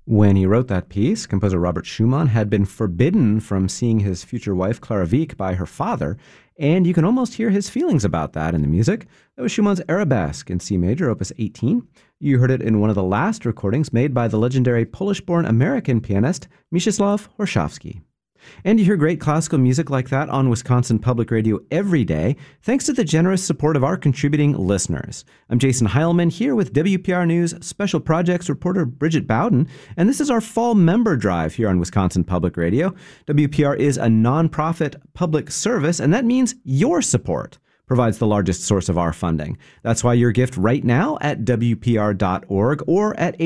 When he wrote that piece, composer Robert Schumann had been forbidden from seeing his future wife, Clara Wieck, by her father, and you can almost hear his feelings about that in the music. That was Schumann's Arabesque in C major, opus 18. You heard it in one of the last recordings made by the legendary Polish-born American pianist Mieczysław Horszowski. And you hear great classical music like that on Wisconsin Public Radio every day, thanks to the generous support of our contributing listeners. I'm Jason Heilman here with WPR News Special Projects reporter Bridget Bowden, and this is our fall member drive here on Wisconsin Public Radio. WPR is a nonprofit public service, and that means your support provides the largest source of our funding. That's why your gift right now at WPR.org or at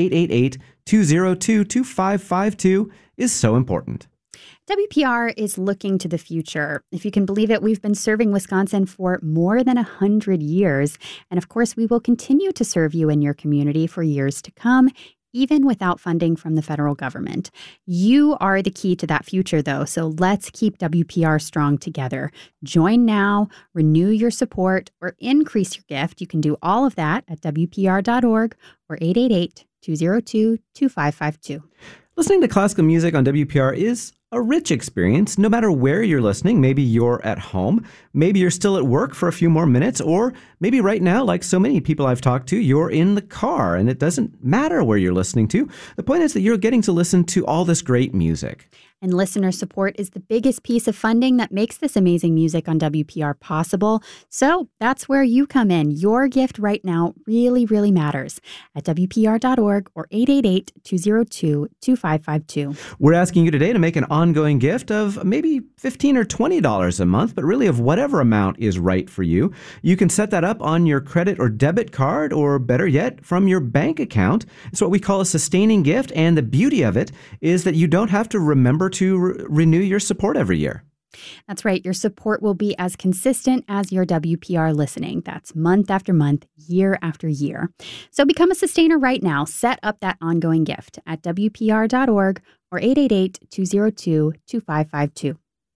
888-202-2552 is so important. WPR is looking to the future. If you can believe it, we've been serving Wisconsin for more than 100 years. And of course, we will continue to serve you and your community for years to come, even without funding from the federal government. You are the key to that future, though, so let's keep WPR strong together. Join now, renew your support, or increase your gift. You can do all of that at WPR.org or 888-202-2552. Listening to classical music on WPR is a rich experience, no matter where you're listening. Maybe you're at home, maybe you're still at work for a few more minutes, or maybe right now, like so many people I've talked to, you're in the car, and it doesn't matter where you're listening to. The point is that you're getting to listen to all this great music. And listener support is the biggest piece of funding that makes this amazing music on WPR possible. So that's where you come in. Your gift right now really, really matters at WPR.org or 888-202-2552. We're asking you today to make an ongoing gift of maybe $15 or $20 a month, but really of whatever amount is right for you. You can set that up on your credit or debit card, or better yet, from your bank account. It's what we call a sustaining gift, and the beauty of it is that you don't have to remember to renew your support every year. That's right. Your support will be as consistent as your WPR listening. That's month after month, year after year. So become a sustainer right now. Set up that ongoing gift at WPR.org or 888-202-2552.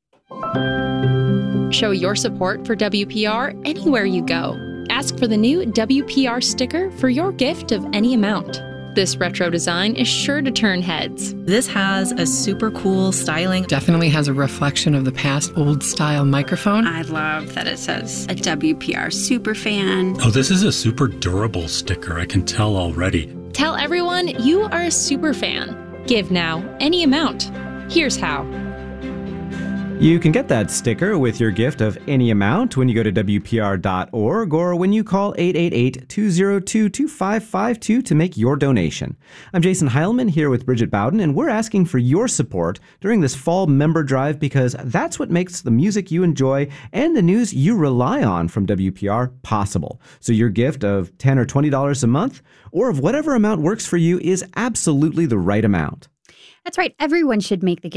Show your support for WPR anywhere you go. Ask for the new WPR sticker for your gift of any amount. This retro design is sure to turn heads. This has a super cool styling. Definitely has a reflection of the past old style microphone. I love that it says a WPR superfan. Oh, this is a super durable sticker. I can tell already. Tell everyone you are a super fan. Give now, any amount. Here's how. You can get that sticker with your gift of any amount when you go to WPR.org or when you call 888-202-2552 to make your donation. I'm Jason Heilman here with Bridget Bowden, and we're asking for your support during this fall member drive because that's what makes the music you enjoy and the news you rely on from WPR possible. So your gift of $10 or $20 a month, or of whatever amount works for you, is absolutely the right amount. That's right. Everyone should make the